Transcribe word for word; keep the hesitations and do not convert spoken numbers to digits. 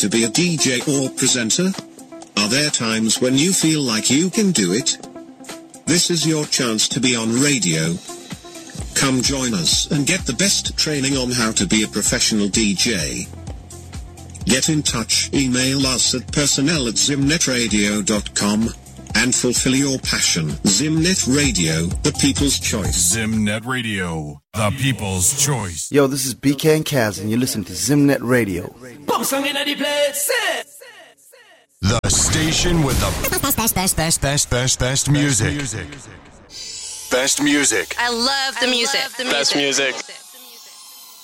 to be a D J or presenter? Are there times when you feel like you can do it? This is your chance to be on radio. Come join us and get the best training on how to be a professional D J. Get in touch, email us at personnel at zimnetradio dot com and fulfill your passion. Zimnet Radio, the people's choice. Zimnet Radio, the people's choice. Yo, this is B K and Kaz, and you listen to Zimnet Radio. The station with the best, best, best, best, best, best, best music. Best music. I love the music. Best music.